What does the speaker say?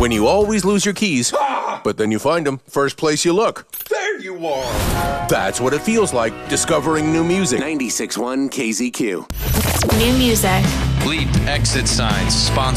When you always lose your keys, but then you find them first place you look. There you are. That's what it feels like discovering new music. 96.1 KZQ. New music. Leap exit signs, sponsored